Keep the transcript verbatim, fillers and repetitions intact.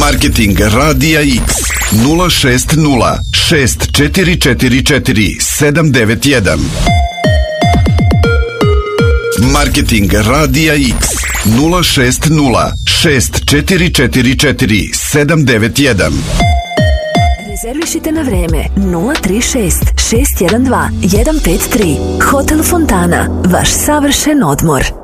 Marketing Radija X nula šest nula šest četiri četiri četiri sedam devet jedan. Marketing Radija X nula šest nula šest četiri četiri četiri sedam devet jedan. Rezervišite na vreme nula tri šest šest jedan dva jedan pet tri. Hotel Fontana, vaš savršen odmor.